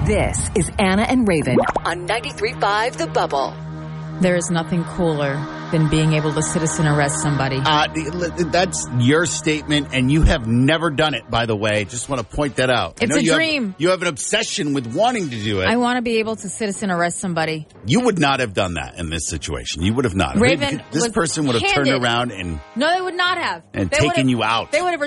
This is Anna and Raven on 93.5 The Bubble. There is nothing cooler than being able to citizen arrest somebody. That's your statement, and you have never done it, by the way. Just want to point that out. It's a dream. You have an obsession with wanting to do it. I want to be able to citizen arrest somebody. You would not have done that in this situation. You would have not. Raven This person would have turned around and... No, they would not have. And taken you out. They would have